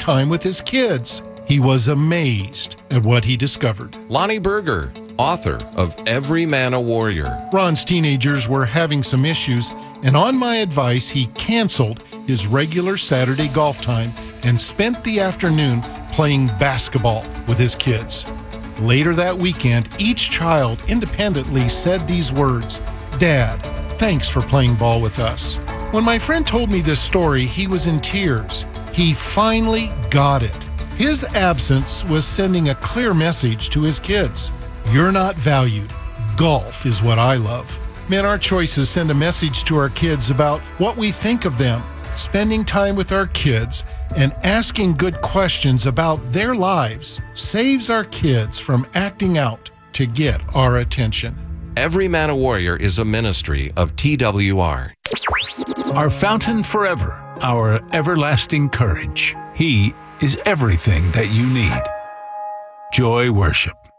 time with his kids. He was amazed at what he discovered. Lonnie Berger, author of Every Man a Warrior. Ron's teenagers were having some issues, and on my advice, he canceled his regular Saturday golf time and spent the afternoon playing basketball with his kids. Later that weekend, each child independently said these words, "Dad, thanks for playing ball with us." When my friend told me this story, he was in tears. He finally got it. His absence was sending a clear message to his kids. You're not valued. Golf is what I love. Men, our choices send a message to our kids about what we think of them. Spending time with our kids and asking good questions about their lives saves our kids from acting out to get our attention. Every Man a Warrior is a ministry of TWR. Our fountain forever, our everlasting courage. He is everything that you need. Joy Worship.